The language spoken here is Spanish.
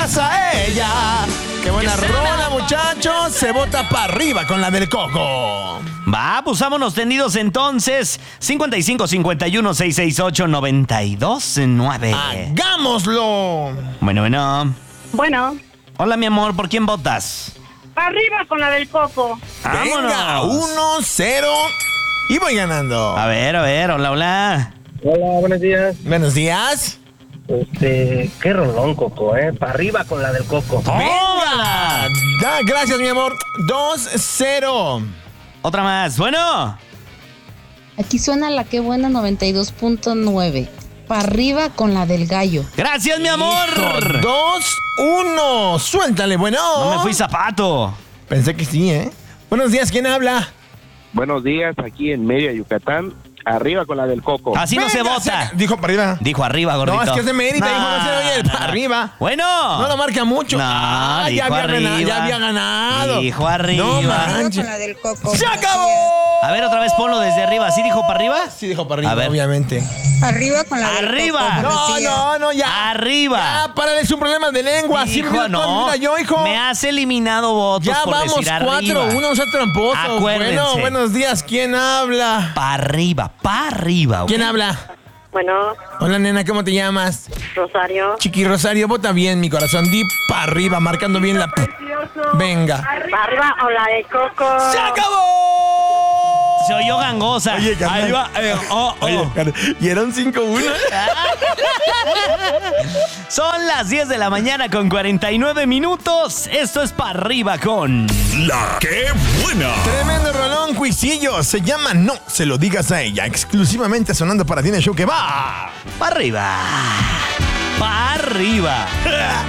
A ella. Qué buena rola, muchachos. Se bota para arriba con la del Coco. Va, pues vámonos tendidos entonces. 55 51 668 929. ¡Hagámoslo! Bueno. Bueno, Hola, mi amor, ¿por quién votas? arriba con la del Coco. Venga, 1-0. Y voy ganando. A ver, hola. Hola, buenos días. Buenos días. Qué rolón, Coco, Para arriba con la del Coco. ¡Hola! Gracias, mi amor. 2-0. Otra más, bueno. Aquí suena la que buena 92.9. Para arriba con la del gallo. Gracias, mi amor. 2-1. Suéltale, bueno. No me fui zapato. Pensé que sí, ¿eh? Buenos días, ¿quién habla? Buenos días, aquí en Mérida, Yucatán. Arriba con la del Coco. Así no se Venga, vota. Dijo para arriba. Dijo arriba, gordito. No, es que es de Mérida, dijo, no se oye, para arriba. Bueno. No lo marca mucho. No, ya dijo había ganado. Dijo arriba. No Arriba manches. con la del Coco. ¡Se acabó! A ver, otra vez ponlo desde arriba. ¿Sí dijo para arriba? Sí dijo para arriba, A ver. obviamente. Arriba con la del Arriba. Coco. No, ya. Arriba. Ya, párale, es un problema de lengua. Sí, Hijo, no. mira, yo, hijo. Me has eliminado votos Ya por vamos, decir arriba. 4-1, no seas tramposo. Acuérdense. Bueno, buenos días, ¿quién habla? Para arriba, ¿ok? ¿Quién habla? Bueno, Hola, nena, ¿cómo te llamas? Rosario. Chiqui Rosario, vota bien, mi corazón. Di para arriba, marcando bien la... Venga. Arriba con la del Coco. ¡Se acabó! Se oyó gangosa. Oye, carnal. Ahí va. Oye, y era un 5-1. Son las 10 de la mañana con 49 minutos. Esto es para arriba con... La que buena. Tremendo rolón, cuisillo. Se llama No se lo digas a ella. Exclusivamente sonando para ti en el show que va. Para arriba. Para arriba.